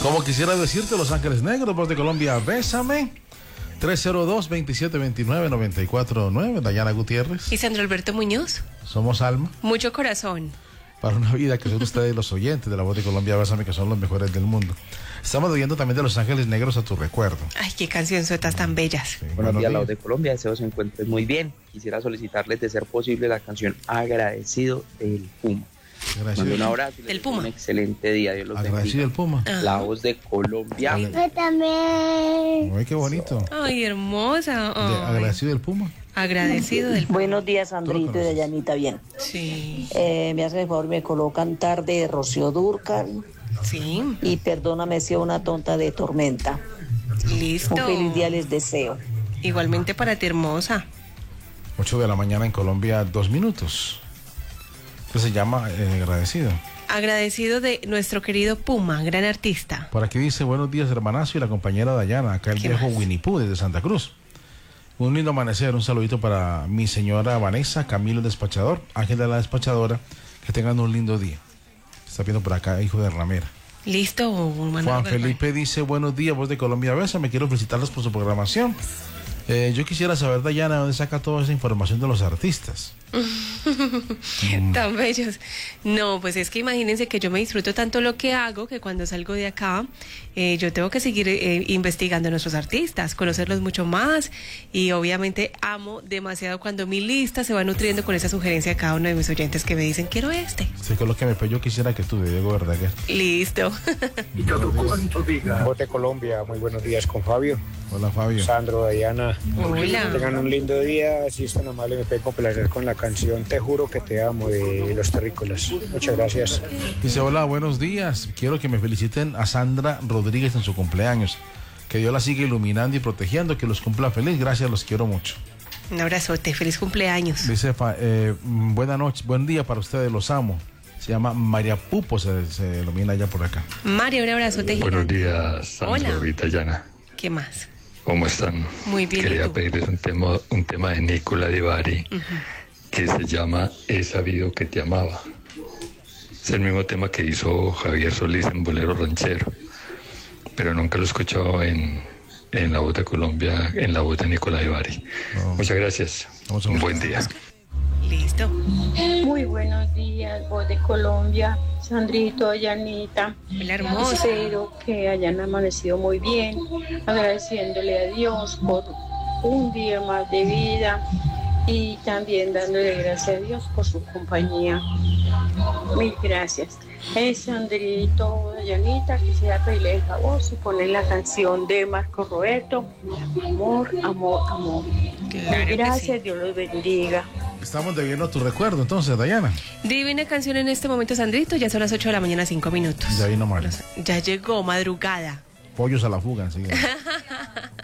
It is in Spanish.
Como quisiera decirte, Los Ángeles Negros, Voz de Colombia, bésame. 302-2729-949, Dayana Gutiérrez. Y Sandro Alberto Muñoz. Somos Alma. Mucho corazón. Para una vida que son ustedes los oyentes de la Voz de Colombia, bésame, que son los mejores del mundo. Estamos oyendo también de Los Ángeles Negros a tu recuerdo. Ay, qué cancionzotas tan bellas. Sí, Buenos días, la Voz de Colombia, deseo se encuentren muy bien. Quisiera solicitarles, de ser posible, la canción Agradecido del Puma. Agradecido. Mando un abrazo y les Del deseo Puma. un excelente día. Dios los Agradecido bendiga. el Puma. La Voz de Colombia. Yo también. Ay, qué bonito. Ay, hermosa. Ay. Agradecido el Puma. Agradecido del... Buenos días, Sandrito y Dayanita, bien. Sí, Me hacen el favor, me colocan Tarde de Rocío Dúrcal sí, y Perdóname si una tonta de Tormenta. listo. Un feliz día les deseo. Igualmente para ti, hermosa. 8 de la mañana en Colombia, 2 minutos. Que se llama Agradecido. Agradecido de nuestro querido Puma, gran artista. Por aquí dice, buenos días, hermanazo, y la compañera Dayana, acá el ¿Qué viejo más? Winnie Pooh desde Santa Cruz. Un lindo amanecer, un saludito para mi señora Vanessa, Camilo el despachador, Ángel de la despachadora, que tengan un lindo día. Está viendo por acá, hijo de Ramera. Listo, Manuel Juan Galván. Felipe dice, buenos días, Voz de Colombia, besa, me quiero felicitarlos por su programación. Yo quisiera saber, Dayana, ¿dónde saca toda esa información de los artistas? Tan bellos. No, pues es que imagínense que yo me disfruto tanto lo que hago que cuando salgo de acá yo tengo que seguir investigando a nuestros artistas, conocerlos mucho más y obviamente amo demasiado cuando mi lista se va nutriendo con esa sugerencia de cada uno de mis oyentes que me dicen, quiero este. Sé que es lo que yo quisiera que tú, Diego Verdaguer. Listo. Voz de Colombia, muy buenos días con Fabio, Hola, Fabio. Sandro, Dayana. Hola. Tengan un lindo día, si es tan amable me pueden complacer con la canción Te juro que te amo de Los Terrícolas. Muchas gracias. Dice, hola, buenos días. Quiero que me feliciten a Sandra Rodríguez en su cumpleaños. Que Dios la siga iluminando y protegiendo, que los cumpla feliz. Gracias, los quiero mucho. Un abrazote, feliz cumpleaños. Dice, buena noche, buen día para ustedes, los amo. Se llama María Pupo, se ilumina allá por acá. Mario, un abrazote. Buenos gigante. días, Sandro Hola. y Dayana. ¿Qué más? ¿Cómo están? Muy bien, ¿y Quería tú? pedirles un tema de Nicola Di Bari que se llama He sabido que te amaba. Es el mismo tema que hizo Javier Solís en Bolero Ranchero, pero nunca lo he escuchado en La Voz de Colombia, en la voz de Nicola Di Bari. No. Muchas gracias. Vamos a Un ver. buen día. Listo. Muy buenos días, Voz de Colombia, Sandrito, Yanita. Hola, hermosa. Espero que hayan amanecido muy bien, agradeciéndole a Dios por un día más de vida y también dándole gracias a Dios por su compañía. Mil gracias. Sandrito, Yanita, quisiera pedirle el favor si ponen la canción de Marco Roberto, Amor, Amor, Amor. Claro que Gracias, sí. Dios los bendiga. Estamos debiendo tu recuerdo, entonces, Dayana. Divina canción en este momento, Sandrito. Ya son las 8 de la mañana, 5 minutos. Ya vino Mario. Ya llegó, madrugada. Pollos a la fuga, enseguida.